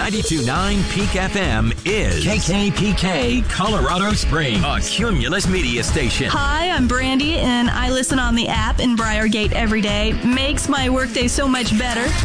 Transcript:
92.9 Peak FM is KKPK Colorado Springs, a Cumulus media station. Hi, I'm Brandy, and I listen on the app in Briargate every day. Makes my workday so much better.